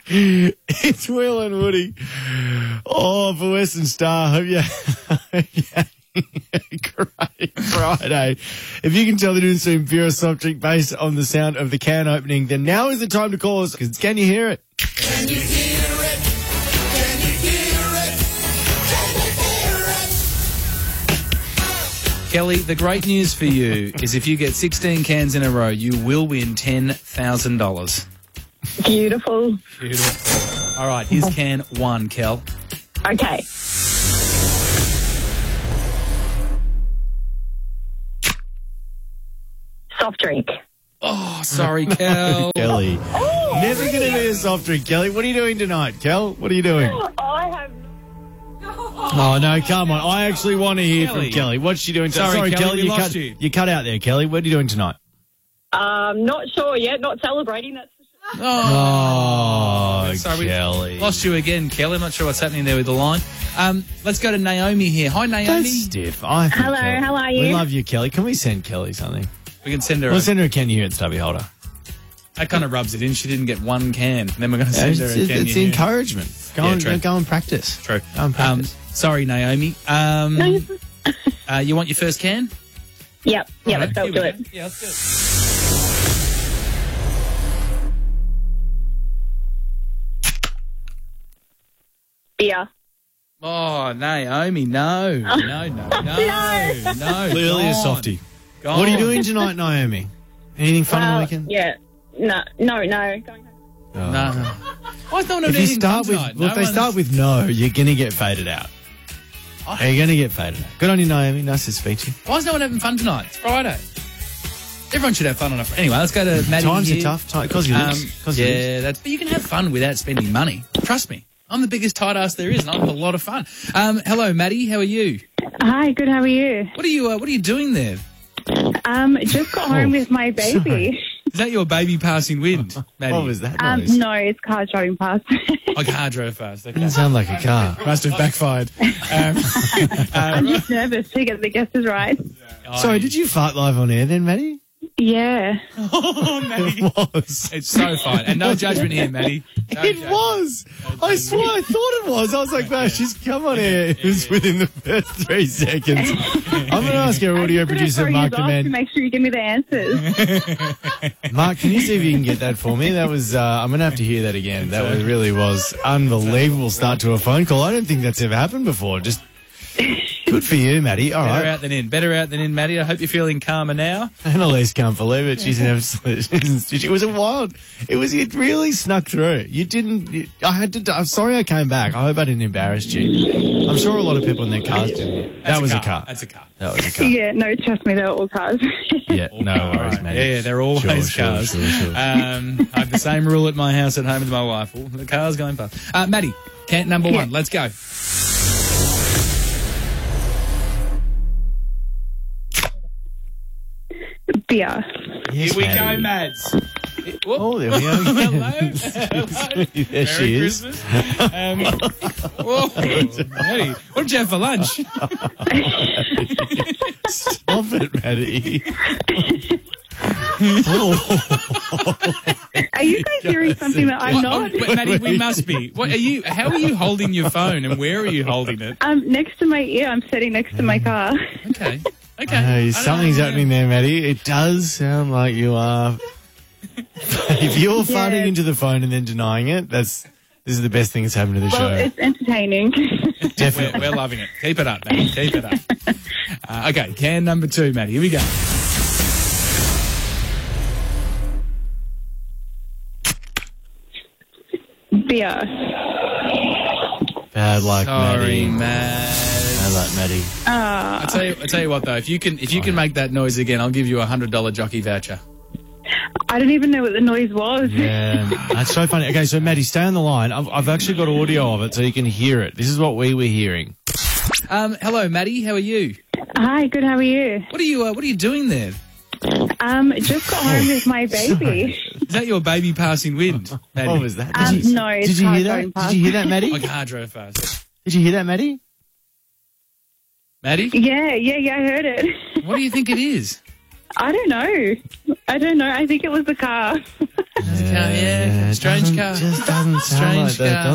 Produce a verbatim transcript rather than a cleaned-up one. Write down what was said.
It's Will and Woody. Oh, for Western Star. Hope you yeah. Great Friday. If you can tell they're doing some Imperial soft drink based on the sound of the can opening, then now is the time to call us, because can you hear it? Can you hear it? Can you hear it? Can you hear it? Kelly, the great news for you is if you get sixteen cans in a row, you will win ten thousand dollars. Beautiful. Beautiful. All right, here's can one, Kel. Okay. Soft drink. Oh, sorry, Kel. Kelly. Never going to be a soft drink, Kelly. What are you doing tonight, Kel? What are you doing? I have... Oh, no, come on. I actually want to hear Kelly. from Kelly. What's she doing tonight? Sorry, Sorry, Kelly, we you, lost cut, you. you cut out there, Kelly. What are you doing tonight? Um, not sure yet. Not celebrating, that's for sure. Oh, Oh, sorry, we Kelly. lost you again, Kelly. I'm not sure what's happening there with the line. Um, let's go to Naomi here. Hi, Naomi. That's stiff. I think Hello, Kelly- how are you? We love you, Kelly. Can we send Kelly something? We can send her. We'll A, send her a can you hear it stubby holder. that kind of rubs it in. She didn't get one can. And then we're going to Yeah, send it's her a it's, can. it's you hear? encouragement. Go, Yeah, and, true. go and practice. True. Go and Um, practice. sorry, Naomi. Um, uh, you want your first can? Yep. Yeah, All let's go here do we it. go. Yeah, let's do it. Beer. Oh, Naomi, no. No, no, no, no. Clearly a gone. softie. Gone. What are you doing tonight, Naomi? Anything fun on the Well, weekend? yeah. No, no, no. Going home. Oh. No. Why is no one If doing you anything start fun with, tonight? well, if No they one's- start with no, you're going to get faded out. You're going to get faded out. Good on you, Naomi. Nice to speak to you. Why is no one having fun tonight? It's Friday. Everyone should have fun on a Friday. Anyway, let's go to Maddie Times here. are tough. Because you Um, lives. Cause you lives. yeah, that's, but you can have fun without spending money. Trust me. I'm the biggest tight ass there is, and I have a lot of fun. Um, hello, Maddie. How are you? Hi, good. How are you? What are you? Uh, what are you doing there? Um, just got home with my baby. sorry. Is that your baby passing wind, Maddie? What was that Um, noise? no, it's car driving past. I car drove fast. Okay. Didn't sound like a car. Must have backfired. Um, I'm just nervous to get the guesses right. Sorry, did you fart live on air then, Maddie? Yeah. Oh, Maddie. It was. It's so fine. And no judgment here, Maddie. No It judgment. was. I swear I thought it was. I was like, no, she's come on air. It was within the first three seconds. I'm going to ask our audio I'm just producer, gonna Mark throw you off to Demand. make sure you give me the answers. Mark, can you see if you can get that for me? That was, uh, I'm going to have to hear that again. That was, really was unbelievable start to a phone call. I don't think that's ever happened before. Just good for you, Maddie. All Better right. out than in. Better out than in, Maddie. I hope you're feeling calmer now. Annalise can't believe it. She's an absolute. It was a wild. It was. It really snuck through. You didn't. You, I had to. I'm sorry I came back. I hope I didn't embarrass you. I'm sure a lot of people in their cars did. That was a car. That's a car. That was a car. Yeah, no, trust me, they're all cars. Yeah. No All worries, right. Maddie. Yeah, yeah, they're always Sure, sure, cars. sure, sure. Um, I have the same rule at my house at home with my wife. Well, the car's going past. Uh, Maddie, can number one. Let's go. Beer. Yes, Here we Maddie. go, Mads. Whoop. Oh, there we go. Hello. Hello. There Merry she is. Christmas. Um, whoa, Maddie, what did you have for lunch? Stop it, Maddie. Oh. Are you guys hearing something that I'm What- not? oh, wait, Maddie, we must be. What are you? How are you holding your phone, and where are you holding it? Um, next to my ear, I'm sitting next to my car. Okay. Okay. Hey, I don't something's know. happening there, Maddie. It does sound like you are. If you're farting into the phone and then denying it, that's this is the best thing that's happened to the Well, show. it's entertaining. We're, Definitely. we're loving it. Keep it up, Maddie. Keep it up. Uh, okay, can number two, Maddie. Here we go. Beer. Bad luck, Sorry, Maddie. Matt. Bad luck, Maddie. Ah. I tell you, I tell you what though, if you can, if you can make that noise again, I'll give you a hundred dollar jockey voucher. I don't even know what the noise was. Yeah, that's so funny. Okay, so Maddie, stay on the line. I've, I've actually got audio of it so you can hear it. This is what we were hearing. Um, hello, Maddie. How are you? Hi, good. How are you? What are you? Uh, what are you doing there? Um, just got home with my baby. Is that your baby passing wind, Maddie? What was that? Um, Did you, no, it's did you car hear going that? past. Did you hear that, Maddie? My car drove fast. Did you hear that, Maddie? Maddie, Yeah, yeah, yeah, I heard it. what do you think it is? I don't know. I don't know. I think it was the car. Yeah, yeah, strange doesn't- car. Just doesn't sound Strange like that, car. does